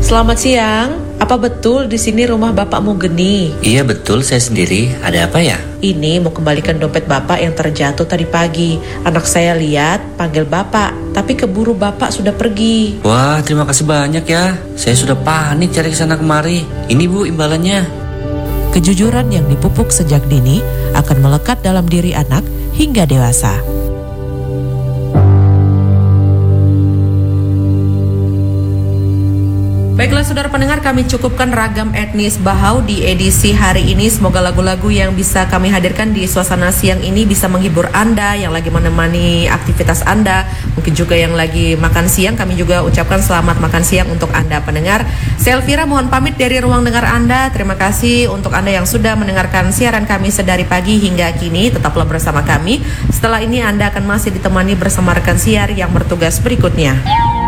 Selamat siang. Apa betul di sini rumah bapakmu Geni? Iya betul, saya sendiri. Ada apa ya? Ini mau kembalikan dompet bapak yang terjatuh tadi pagi. Anak saya lihat panggil bapak, tapi keburu bapak sudah pergi. Wah, terima kasih banyak ya. Saya sudah panik cari kesana kemari. Ini Bu imbalannya. Kejujuran yang dipupuk sejak dini akan melekat dalam diri anak hingga dewasa. Baiklah saudara pendengar, kami cukupkan ragam etnis Bahau di edisi hari ini. Semoga lagu-lagu yang bisa kami hadirkan di suasana siang ini bisa menghibur Anda yang lagi menemani aktivitas Anda. Mungkin juga yang lagi makan siang, kami juga ucapkan selamat makan siang untuk Anda pendengar. Saya Elvira mohon pamit dari ruang dengar Anda. Terima kasih untuk Anda yang sudah mendengarkan siaran kami sedari pagi hingga kini. Tetaplah bersama kami. Setelah ini Anda akan masih ditemani bersama rekan siar yang bertugas berikutnya.